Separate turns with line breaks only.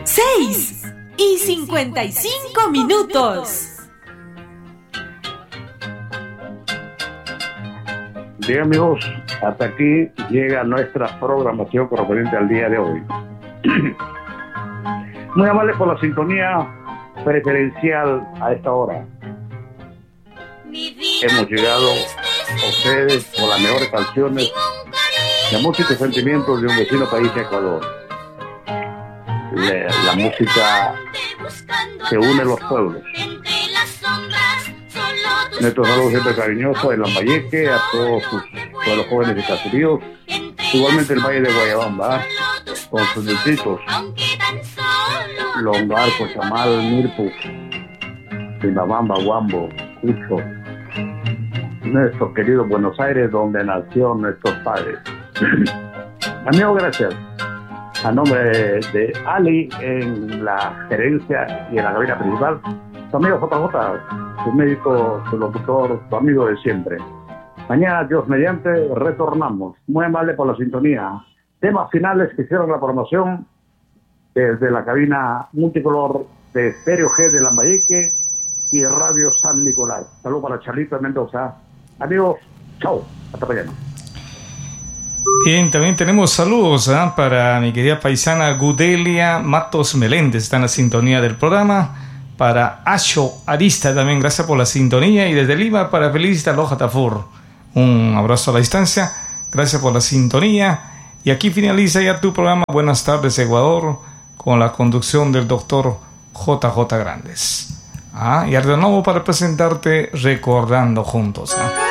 6:55.
Bien, amigos, hasta aquí llega nuestra programación correspondiente al día de hoy. Muy amable por la sintonía preferencial a esta hora. Hemos llegado a ustedes con las mejores canciones de música y sentimientos de un vecino país, Ecuador. La música que une los pueblos. Nuestro saludo siempre cariñoso en Lambayeque, a todos los jóvenes de Caseríos, igualmente el Valle de Guayabamba, con sus distritos, Longar, Cochamal, Mirpu, Timabamba, Huambo, Cusco, nuestro querido Buenos Aires, donde nació nuestros padres. Amigo, gracias. A nombre de Ali en la gerencia y en la cabina principal, tu amigo JJ, tu médico, tu locutor, tu amigo de siempre. Mañana, Dios mediante, retornamos. Muy amable por la sintonía. Temas finales que hicieron la promoción desde la cabina multicolor de Estéreo G de Lambayeque y Radio San Nicolás. Saludos para Charlito de Mendoza. Amigos, chao. Hasta mañana.
Bien, también tenemos saludos para mi querida paisana Gudelia Matos Meléndez, está en la sintonía del programa. Para Asho Arista también, gracias por la sintonía. Y desde Lima para Felicita Loja Tafur, un abrazo a la distancia, gracias por la sintonía. Y aquí finaliza ya tu programa Buenas tardes Ecuador, con la conducción del doctor JJ Grandes. Y de nuevo para presentarte Recordando Juntos.